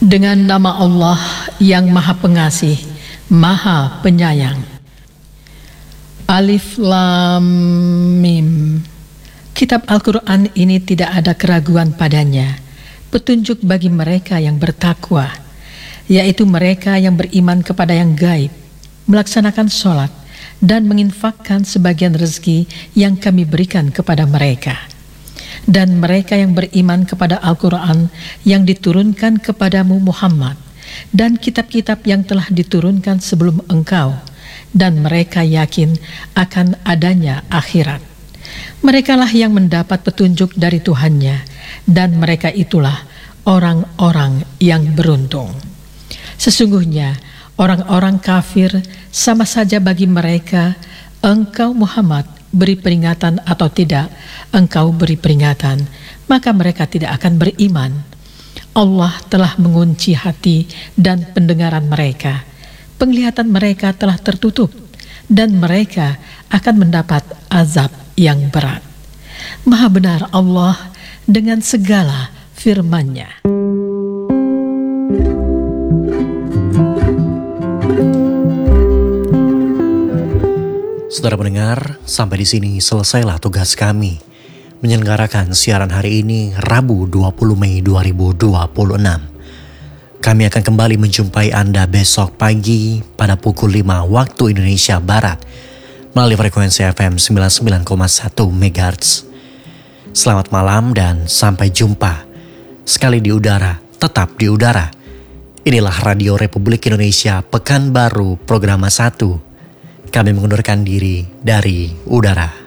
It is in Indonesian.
Dengan nama Allah yang Maha Pengasih, Maha Penyayang. Alif Lam Mim. Kitab Al-Quran ini tidak ada keraguan padanya, petunjuk bagi mereka yang bertakwa, yaitu mereka yang beriman kepada yang gaib, melaksanakan sholat, dan menginfakkan sebagian rezeki yang kami berikan kepada mereka. Dan mereka yang beriman kepada Al-Quran yang diturunkan kepadamu Muhammad, dan kitab-kitab yang telah diturunkan sebelum engkau, dan mereka yakin akan adanya akhirat. Merekalah yang mendapat petunjuk dari Tuhannya, dan mereka itulah orang-orang yang beruntung. Sesungguhnya orang-orang kafir sama saja bagi mereka, engkau Muhammad beri peringatan atau tidak engkau beri peringatan, maka mereka tidak akan beriman. Allah telah mengunci hati dan pendengaran mereka. Penglihatan mereka telah tertutup, dan mereka akan mendapat azab yang berat. Maha benar Allah dengan segala firman-Nya. Saudara pendengar, sampai di sini selesailah tugas kami menyelenggarakan siaran hari ini Rabu 20 Mei 2026. Kami akan kembali menjumpai Anda besok pagi pada pukul 5 waktu Indonesia Barat melalui frekuensi FM 99,1 MHz. Selamat malam dan sampai jumpa. Sekali di udara, tetap di udara. Inilah Radio Republik Indonesia Pekanbaru Programa 1. Kami mengundurkan diri dari udara.